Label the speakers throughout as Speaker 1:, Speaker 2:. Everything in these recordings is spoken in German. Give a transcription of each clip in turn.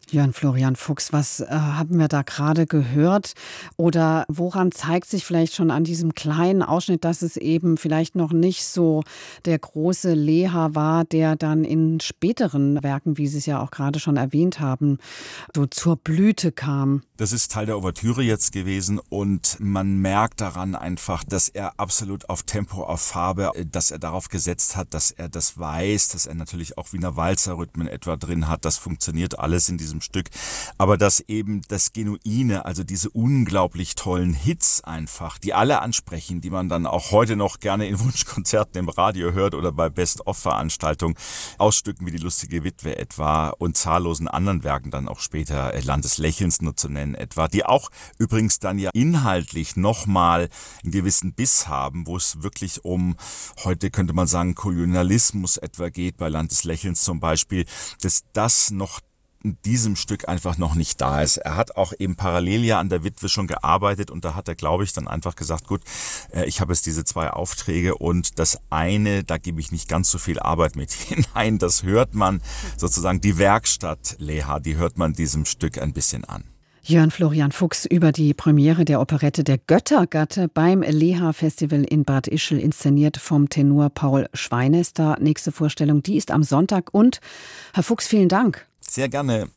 Speaker 1: Jörn Florian Fuchs, was haben wir da gerade gehört? Oder woran zeigt sich vielleicht schon an diesem kleinen Ausschnitt, dass es eben vielleicht noch nicht so der große Leha war, der dann in späteren Werken, wie Sie es ja auch gerade schon erwähnt haben, so zur Blüte kam?
Speaker 2: Das ist Teil der Ouvertüre jetzt gewesen und man merkt daran einfach, dass er absolut auf Tempo, auf Farbe, dass er darauf gesetzt hat, dass er das weiß, dass er natürlich auch Wiener Walzer-Rhythmen etwa drin hat. Das funktioniert alles in diesem Stück. Aber dass eben das Genuine, also diese unglaublich tollen Hits einfach, die alle ansprechen, die man dann auch heute noch gerne in Wunschkonzerten im Radio hört oder bei Best-of-Veranstaltungen, Ausstücken wie die Lustige Witwe etwa und zahllosen anderen Werken dann auch später, Land des Lächelns nur zu nennen etwa, die auch übrigens dann ja inhaltlich nochmal einen gewissen Biss haben, wo es wirklich um, heute könnte man sagen, Kolonialismus etwa geht, bei Land des Lächelns zum Beispiel, dass das noch in diesem Stück einfach noch nicht da ist. Er hat auch eben parallel ja an der Witwe schon gearbeitet und da hat er, glaube ich, dann einfach gesagt, gut, ich habe jetzt diese 2 Aufträge und das eine, da gebe ich nicht ganz so viel Arbeit mit hinein. Das hört man sozusagen, die Werkstatt Leha, die hört man diesem Stück ein bisschen an.
Speaker 1: Jörn Florian Fuchs über die Premiere der Operette Der Göttergatte beim Leha-Festival in Bad Ischl, inszeniert vom Tenor Paul Schweinester. Nächste Vorstellung, die ist am Sonntag. Und Herr Fuchs, vielen Dank.
Speaker 2: Sehr gerne.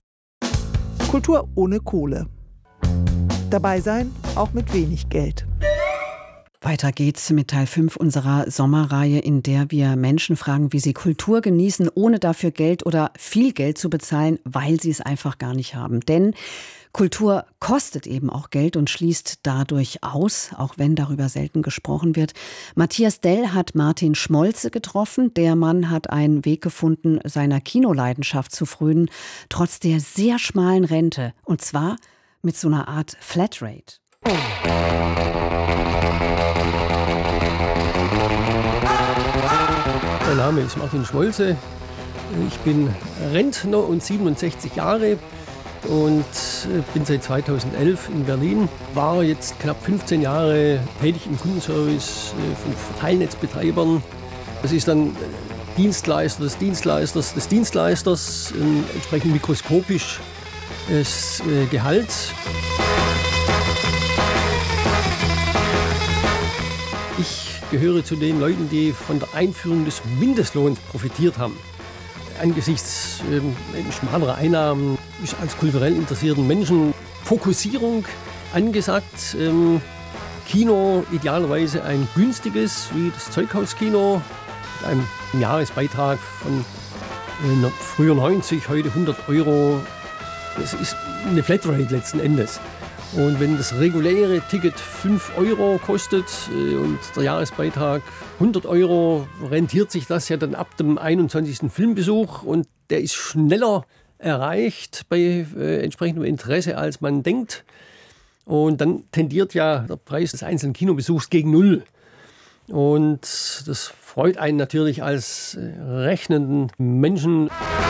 Speaker 3: Kultur ohne Kohle. Dabei sein, auch mit wenig Geld.
Speaker 1: Weiter geht's mit Teil 5 unserer Sommerreihe, in der wir Menschen fragen, wie sie Kultur genießen, ohne dafür Geld oder viel Geld zu bezahlen, weil sie es einfach gar nicht haben. Denn Kultur kostet eben auch Geld und schließt dadurch aus, auch wenn darüber selten gesprochen wird. Matthias Dell hat Martin Schmolze getroffen. Der Mann hat einen Weg gefunden, seiner Kinoleidenschaft zu frönen, trotz der sehr schmalen Rente. Und zwar mit so einer Art Flatrate.
Speaker 4: Mein Name ist Martin Schmolze. Ich bin Rentner und 67 Jahre. Und bin seit 2011 in Berlin, war jetzt knapp 15 Jahre tätig im Kundenservice von Verteilnetzbetreibern. Das ist dann Dienstleister des Dienstleisters des Dienstleisters, entsprechend mikroskopisch das Gehalt. Ich gehöre zu den Leuten, die von der Einführung des Mindestlohns profitiert haben. Angesichts schmalerer Einnahmen ist als kulturell interessierten Menschen Fokussierung angesagt. Kino idealerweise ein günstiges, wie das Zeughauskino, mit einem Jahresbeitrag von früher 90, heute 100 Euro. Das ist eine Flatrate letzten Endes. Und wenn das reguläre Ticket 5 Euro kostet und der Jahresbeitrag 100 Euro, rentiert sich das ja dann ab dem 21. Filmbesuch. Und der ist schneller erreicht bei entsprechendem Interesse, als man denkt. Und dann tendiert ja der Preis des einzelnen Kinobesuchs gegen Null. Und das freut einen natürlich als rechnenden Menschen.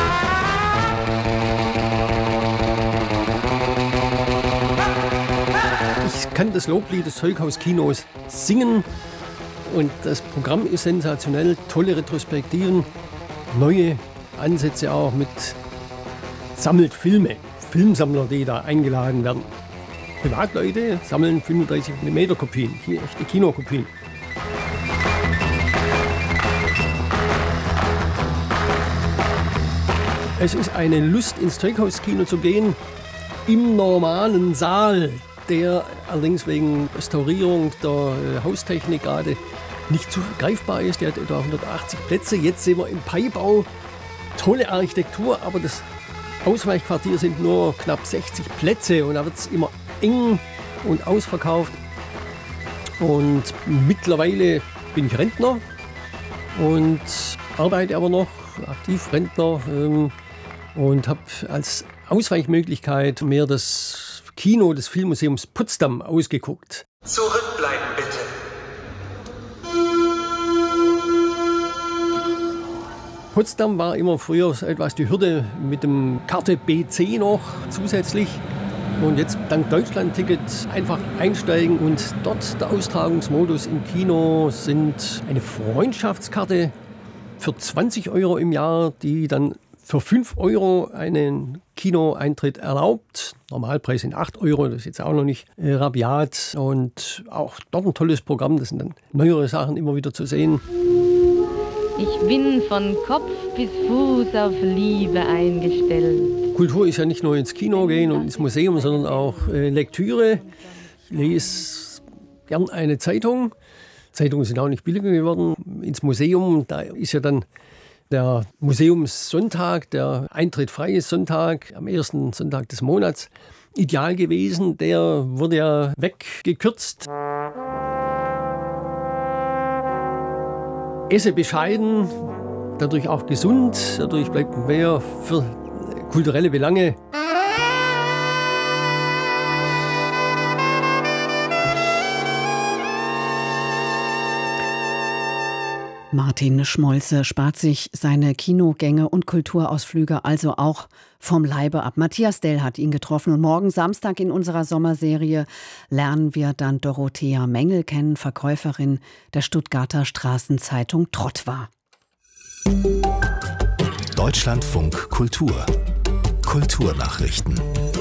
Speaker 4: Ich kann das Loblied des Zeughauskinos singen und das Programm ist sensationell, tolle Retrospektiven, neue Ansätze auch mit sammelt Filme, Filmsammler, die da eingeladen werden. Privatleute sammeln 35 mm Kopien, echte Kinokopien. Es ist eine Lust, ins Zeughauskino zu gehen, im normalen Saal, der allerdings wegen Restaurierung der Haustechnik gerade nicht zu greifbar ist. Der hat etwa 180 Plätze. Jetzt sind wir im Paibau. Tolle Architektur, aber das Ausweichquartier sind nur knapp 60 Plätze und da wird es immer eng und ausverkauft. Und mittlerweile bin ich Rentner und arbeite aber noch, aktiv Rentner, und habe als Ausweichmöglichkeit mehr das Kino des Filmmuseums Potsdam ausgeguckt.
Speaker 5: Zurückbleiben bitte.
Speaker 4: Potsdam war immer früher etwas die Hürde mit dem Karte BC noch zusätzlich. Und jetzt dank Deutschland-Ticket einfach einsteigen und dort der Austragungsmodus im Kino sind eine Freundschaftskarte für 20 Euro im Jahr, die dann für 5 € einen Kinoeintritt erlaubt. Normalpreis sind 8 €, das ist jetzt auch noch nicht rabiat. Und auch dort ein tolles Programm, das sind dann neuere Sachen immer wieder zu sehen.
Speaker 5: Ich bin von Kopf bis Fuß auf Liebe eingestellt.
Speaker 4: Kultur ist ja nicht nur ins Kino gehen und ins Museum, sondern auch Lektüre. Ich lese gern eine Zeitung. Zeitungen sind auch nicht billiger geworden. Ins Museum, da ist ja dann der Museumssonntag, der eintrittfreie Sonntag, am ersten Sonntag des Monats, ideal gewesen. Der wurde ja weggekürzt. Esse bescheiden, dadurch auch gesund, dadurch bleibt mehr für kulturelle Belange.
Speaker 1: Martin Schmolze spart sich seine Kinogänge und Kulturausflüge also auch vom Leibe ab. Matthias Dell hat ihn getroffen und morgen Samstag in unserer Sommerserie lernen wir dann Dorothea Mengel kennen, Verkäuferin der Stuttgarter Straßenzeitung Trotwa.
Speaker 6: Deutschlandfunk Kultur. Kulturnachrichten.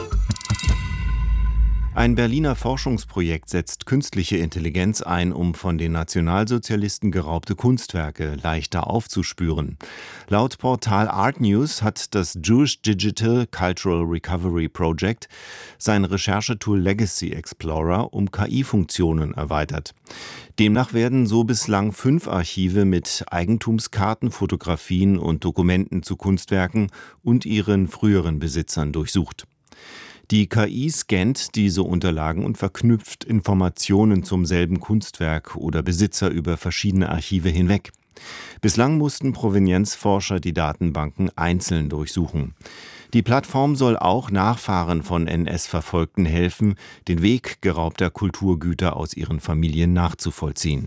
Speaker 6: Ein Berliner Forschungsprojekt setzt künstliche Intelligenz ein, um von den Nationalsozialisten geraubte Kunstwerke leichter aufzuspüren. Laut Portal Art News hat das Jewish Digital Cultural Recovery Project sein Recherchetool Legacy Explorer um KI-Funktionen erweitert. Demnach werden so bislang 5 Archive mit Eigentumskarten, Fotografien und Dokumenten zu Kunstwerken und ihren früheren Besitzern durchsucht. Die KI scannt diese Unterlagen und verknüpft Informationen zum selben Kunstwerk oder Besitzer über verschiedene Archive hinweg. Bislang mussten Provenienzforscher die Datenbanken einzeln durchsuchen. Die Plattform soll auch Nachfahren von NS-Verfolgten helfen, den Weg geraubter Kulturgüter aus ihren Familien nachzuvollziehen.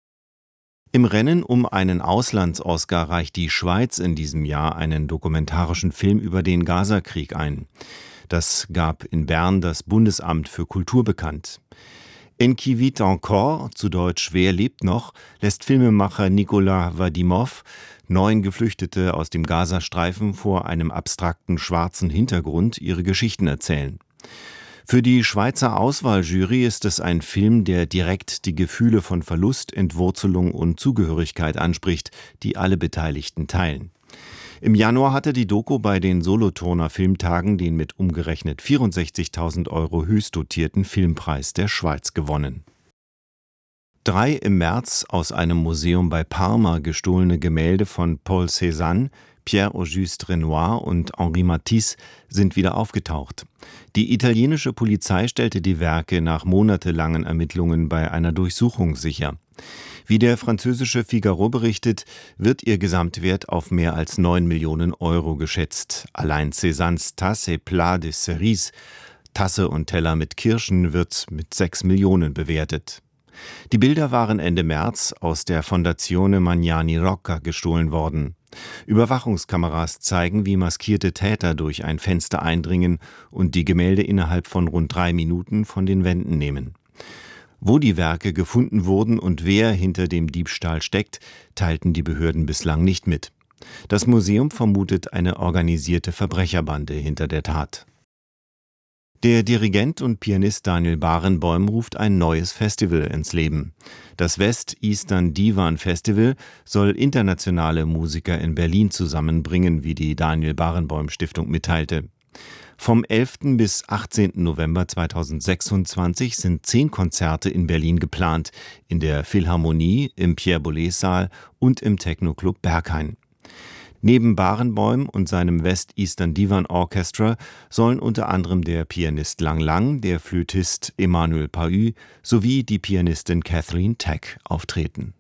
Speaker 6: Im Rennen um einen Auslands-Oscar reicht die Schweiz in diesem Jahr einen dokumentarischen Film über den Gazakrieg ein. Das gab in Bern das Bundesamt für Kultur bekannt. En qui vit encore, zu Deutsch Wer lebt noch, lässt Filmemacher Nicolas Vadimov 9 Geflüchtete aus dem Gazastreifen vor einem abstrakten schwarzen Hintergrund ihre Geschichten erzählen. Für die Schweizer Auswahljury ist es ein Film, der direkt die Gefühle von Verlust, Entwurzelung und Zugehörigkeit anspricht, die alle Beteiligten teilen. Im Januar hatte die Doku bei den Solothurner Filmtagen den mit umgerechnet 64.000 € höchst dotierten Filmpreis der Schweiz gewonnen. 3 im März aus einem Museum bei Parma gestohlene Gemälde von Paul Cézanne, Pierre-Auguste Renoir und Henri Matisse sind wieder aufgetaucht. Die italienische Polizei stellte die Werke nach monatelangen Ermittlungen bei einer Durchsuchung sicher. Wie der französische Figaro berichtet, wird ihr Gesamtwert auf mehr als 9 Millionen € geschätzt. Allein Cézannes Tasse et Plat de Cerise, Tasse und Teller mit Kirschen, wird mit 6 Millionen bewertet. Die Bilder waren Ende März aus der Fondazione Magnani Rocca gestohlen worden. Überwachungskameras zeigen, wie maskierte Täter durch ein Fenster eindringen und die Gemälde innerhalb von rund 3 Minuten von den Wänden nehmen. Wo die Werke gefunden wurden und wer hinter dem Diebstahl steckt, teilten die Behörden bislang nicht mit. Das Museum vermutet eine organisierte Verbrecherbande hinter der Tat. Der Dirigent und Pianist Daniel Barenboim ruft ein neues Festival ins Leben. Das West-Eastern Divan Festival soll internationale Musiker in Berlin zusammenbringen, wie die Daniel Barenboim Stiftung mitteilte. Vom 11. bis 18. November 2026 sind 10 Konzerte in Berlin geplant, in der Philharmonie, im Pierre-Boulez-Saal und im Techno-Club Berghain. Neben Barenboim und seinem West-Eastern Divan Orchestra sollen unter anderem der Pianist Lang Lang, der Flötist Emmanuel Pahü sowie die Pianistin Kathleen Teck auftreten.